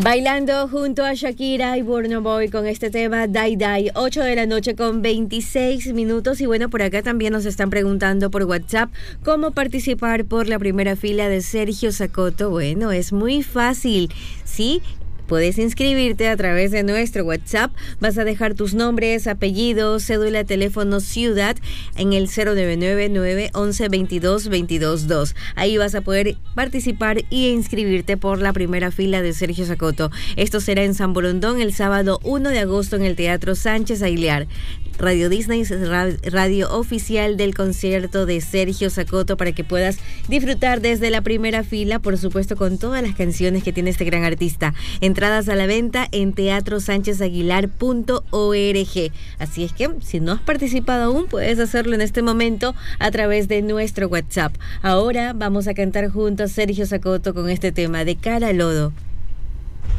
Bailando junto a Shakira y Burna Boy con este tema Die Die, 8 de la noche con 26 minutos. Y bueno, por acá también nos están preguntando por WhatsApp cómo participar por la primera fila de Sergio Sacoto. Bueno, es muy fácil, ¿sí? Puedes inscribirte a través de nuestro WhatsApp. Vas a dejar tus nombres, apellidos, cédula, teléfono, ciudad en el 099-911-22-222. Ahí vas a poder participar y inscribirte por la primera fila de Sergio Sacoto. Esto será en San Borondón el sábado 1 de agosto en el Teatro Sánchez Aguilar. Radio Disney, radio oficial del concierto de Sergio Sacoto, para que puedas disfrutar desde la primera fila, por supuesto, con todas las canciones que tiene este gran artista. Entradas a la venta en teatrosánchezaguilar.org. Así es que, si no has participado aún, puedes hacerlo en este momento a través de nuestro WhatsApp. Ahora vamos a cantar juntos Sergio Sacoto con este tema, De Cara al Lodo.